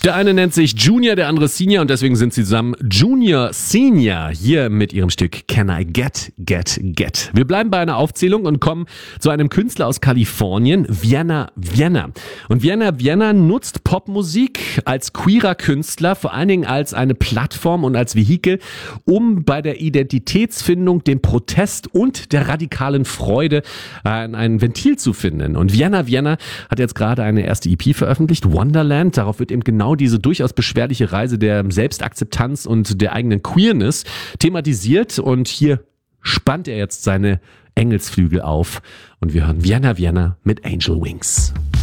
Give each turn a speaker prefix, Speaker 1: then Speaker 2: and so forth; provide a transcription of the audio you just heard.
Speaker 1: Der eine nennt sich Junior, der andere Senior und deswegen sind sie zusammen Junior Senior hier mit ihrem Stück Can I Get. Wir bleiben bei einer Aufzählung und kommen zu einem Künstler aus Kalifornien, Vienna. Und Vienna nutzt Popmusik als queerer Künstler, vor allen Dingen als eine Plattform und als Vehikel, um bei der Identitätsfindung, dem Protest und der radikalen Freude ein Ventil zu finden. Und Vienna hat jetzt gerade eine erste EP veröffentlicht, Wonderland. Darauf wird eben genau diese durchaus beschwerliche Reise der Selbstakzeptanz und der eigenen Queerness thematisiert. Und hier spannt er jetzt seine Engelsflügel auf und wir hören Vienna mit Angel Wings.